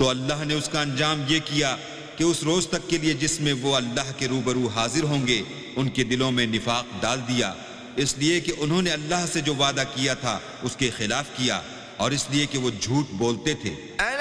तो अल्लाह ने उसका अंजाम ये किया कि उस रोज तक के लिए जिसमें वो अल्लाह के रूबरू हाजिर होंगे उनके दिलों में निफाक डाल दिया, इसलिए कि उन्होंने अल्लाह से जो वादा किया था उसके खिलाफ किया और इसलिए कि वो झूठ बोलते थे।